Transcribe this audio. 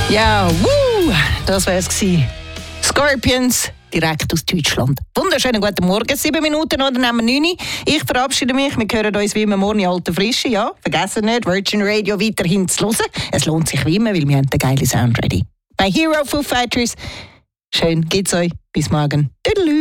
Ja, das wär's gewesen. Scorpions, direkt aus Deutschland. Wunderschönen guten Morgen, 7 Minuten oder nehmen wir 9. Ich verabschiede mich, wir hören uns wie immer morgen in alter Frische. Ja, vergessen nicht, Virgin Radio weiterhin zu hören. Es lohnt sich wie immer, weil wir haben den geilen Sound ready. Bei Hero Foo Fighters. Schön geht's euch. Bis morgen. Tüdelü.